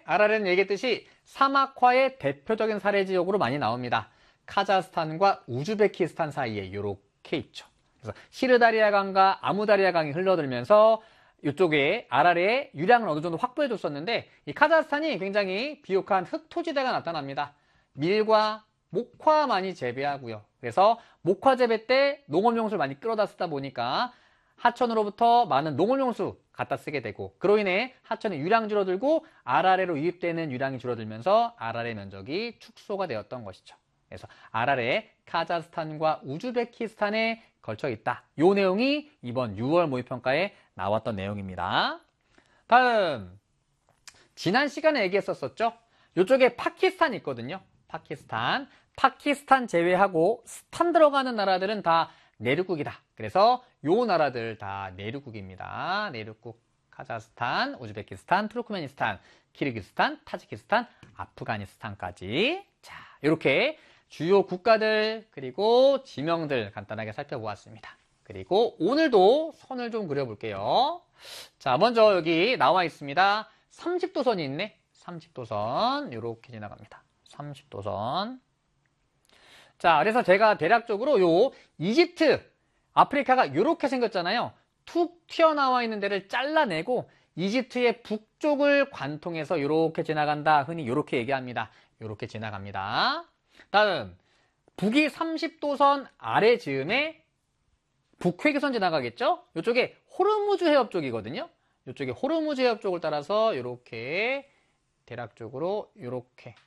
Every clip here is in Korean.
아라레는 얘기했듯이 사막화의 대표적인 사례 지역으로 많이 나옵니다. 카자흐스탄과 우즈베키스탄 사이에 이렇게 있죠. 그래서 시르다리아 강과 아무다리아 강이 흘러들면서 이쪽에 아라레의 유량을 어느 정도 확보해 줬었는데 이 카자흐스탄이 굉장히 비옥한 흑토지대가 나타납니다. 밀과 목화 많이 재배하고요. 그래서 목화 재배 때 농업용수를 많이 끌어다 쓰다 보니까 하천으로부터 많은 농업용수 갖다 쓰게 되고 그로 인해 하천의 유량 줄어들고 아라레로 유입되는 유량이 줄어들면서 아라레 면적이 축소가 되었던 것이죠. 그래서 아라레 카자흐스탄과 우즈베키스탄에 걸쳐 있다. 이 내용이 이번 6월 모의평가에 나왔던 내용입니다. 다음 지난 시간에 얘기했었죠. 이쪽에 파키스탄이 있거든요. 파키스탄 제외하고 스탄 들어가는 나라들은 다 내륙국이다. 그래서 요 나라들 다 내륙국입니다. 내륙국 카자흐스탄, 우즈베키스탄, 투르크메니스탄, 키르기스탄, 타지키스탄, 아프가니스탄까지. 자, 이렇게 주요 국가들 그리고 지명들 간단하게 살펴보았습니다. 그리고 오늘도 선을 좀 그려볼게요. 자, 먼저 여기 나와 있습니다. 30도선이 있네. 30도선 이렇게 지나갑니다. 30도선. 자, 그래서 제가 대략적으로 요 이집트, 아프리카가 이렇게 생겼잖아요. 툭 튀어나와 있는 데를 잘라내고 이집트의 북쪽을 관통해서 이렇게 지나간다. 흔히 이렇게 얘기합니다. 이렇게 지나갑니다. 다음 북위 30도선 아래 즈음에 북회계선 지나가겠죠? 이쪽에 호르무즈 해협 쪽이거든요. 이쪽에 호르무즈 해협 쪽을 따라서 이렇게 대략적으로 이렇게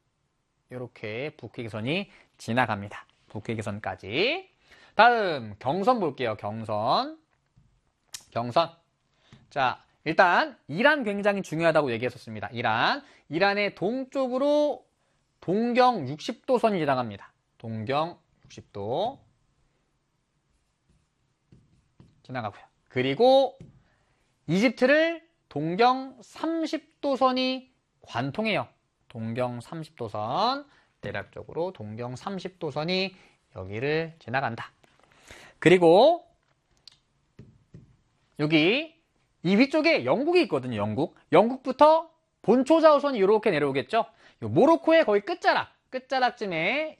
북회계선이 지나갑니다. 북회계선까지. 다음 경선 볼게요. 경선. 자, 일단 이란 굉장히 중요하다고 얘기했었습니다. 이란의 동쪽으로 동경 60도선이 지나갑니다. 동경 60도 지나가고요. 그리고 이집트를 동경 30도선이 관통해요. 동경 30도선, 대략적으로 동경 30도선이 여기를 지나간다. 그리고 여기 이 위쪽에 영국이 있거든요. 영국부터 본초 좌우선이 이렇게 내려오겠죠. 모로코의 거의 끝자락쯤에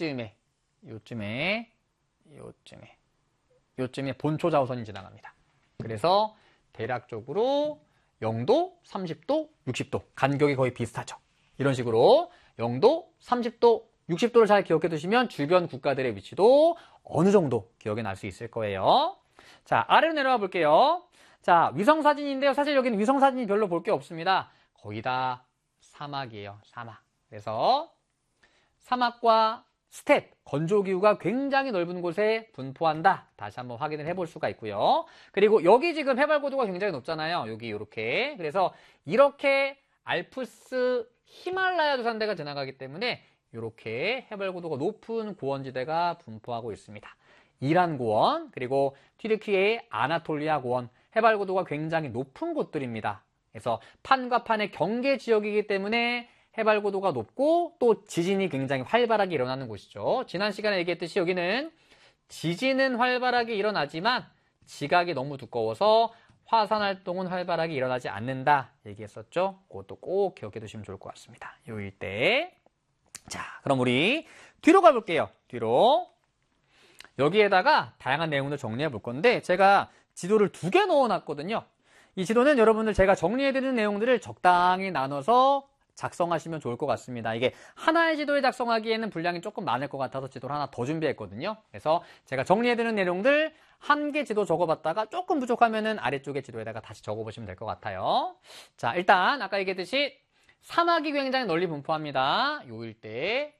요쯤에 본초 좌우선이 지나갑니다. 그래서 대략적으로 0도, 30도, 60도 간격이 거의 비슷하죠. 이런 식으로 0도, 30도, 60도를 잘 기억해 두시면 주변 국가들의 위치도 어느 정도 기억이 날 수 있을 거예요. 자, 아래로 내려와 볼게요. 자, 위성사진인데요. 사실 여기는 위성사진이 별로 볼 게 없습니다. 거의 다 사막이에요. 사막. 그래서 사막과 스텝, 건조기후가 굉장히 넓은 곳에 분포한다. 다시 한번 확인을 해볼 수가 있고요. 그리고 여기 지금 해발고도가 굉장히 높잖아요. 여기 이렇게. 그래서 이렇게 알프스 히말라야 조산대가 지나가기 때문에 이렇게 해발고도가 높은 고원지대가 분포하고 있습니다. 이란 고원, 그리고 튀르키예의 아나톨리아 고원, 해발고도가 굉장히 높은 곳들입니다. 그래서 판과 판의 경계 지역이기 때문에 해발고도가 높고 또 지진이 굉장히 활발하게 일어나는 곳이죠. 지난 시간에 얘기했듯이 여기는 지진은 활발하게 일어나지만 지각이 너무 두꺼워서 화산 활동은 활발하게 일어나지 않는다 얘기했었죠. 그것도 꼭 기억해 두시면 좋을 것 같습니다. 요 일대. 자, 그럼 우리 뒤로 가볼게요. 뒤로. 여기에다가 다양한 내용을 정리해 볼 건데 제가 지도를 2개 넣어놨거든요. 이 지도는 여러분들 제가 정리해드리는 내용들을 적당히 나눠서 작성하시면 좋을 것 같습니다. 이게 하나의 지도에 작성하기에는 분량이 조금 많을 것 같아서 지도를 하나 더 준비했거든요. 그래서 제가 정리해드리는 내용들 1개 지도 적어봤다가 조금 부족하면은 아래쪽에 지도에다가 다시 적어보시면 될 것 같아요. 자, 일단 아까 얘기했듯이 사막이 굉장히 널리 분포합니다. 요 일대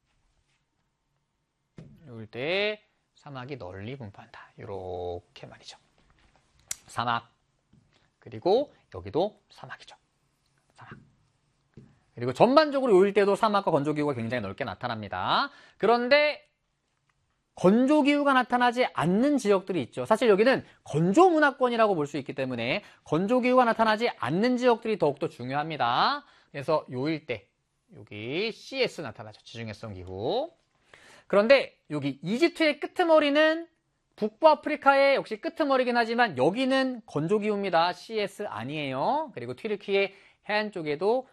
사막이 널리 분포한다. 이렇게 말이죠. 사막. 그리고 여기도 사막이죠. 사막. 그리고 전반적으로 요 일대도 사막과 건조기후가 굉장히 넓게 나타납니다. 그런데 건조기후가 나타나지 않는 지역들이 있죠. 사실 여기는 건조문화권이라고 볼 수 있기 때문에 건조기후가 나타나지 않는 지역들이 더욱더 중요합니다. 그래서 요 일대, 여기 CS 나타나죠. 지중해성 기후. 그런데 여기 이집트의 끄트머리는 북부아프리카의 역시 끄트머리긴 하지만 여기는 건조기후입니다. CS 아니에요. 그리고 튀르키예 해안 쪽에도